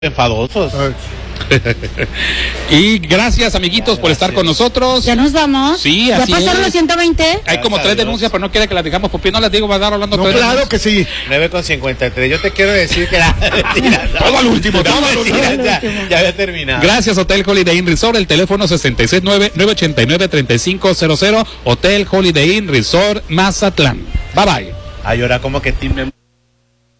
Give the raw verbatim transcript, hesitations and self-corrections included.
enfadosos. Y gracias, amiguitos, por estar con nosotros. Ya nos vamos. Sí, ¿Ya así pasaron es. los ciento veinte? Hay como Gracias tres a Dios. denuncias, pero no quiere que las digamos, porque no las digo, va a dar hablando No, todo el claro mundo. que sí. nueve con cincuenta y tres. Yo te quiero decir que la mentira, no. Todo al último, todo al último. Mentira, ya, ya había terminado. Gracias, Hotel Holiday Inn Resort, el teléfono seis seis nueve, nueve ocho nueve, tres cinco cero cero, Hotel Holiday Inn Resort, Mazatlán. Bye bye. Ay, ahora como que Tim